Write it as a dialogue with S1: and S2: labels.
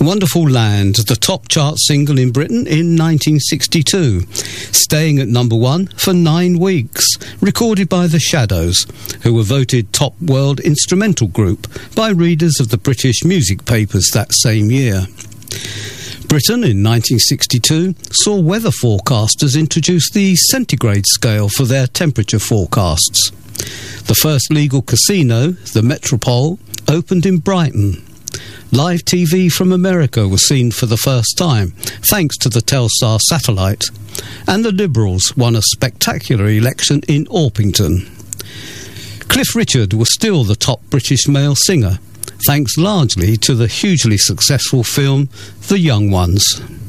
S1: Wonderful Land, the top chart single in Britain in 1962, staying at number 1 for 9 weeks, recorded by The Shadows, who were voted top world instrumental group by readers of the British music papers that same year. Britain in 1962 saw weather forecasters introduce the centigrade scale for their temperature forecasts. The first legal casino, the Metropole, opened in Brighton. Live TV from America was seen for the first time, thanks to the Telstar satellite, and the Liberals won a spectacular election in Orpington. Cliff Richard was still the top British male singer, thanks largely to the hugely successful film The Young Ones.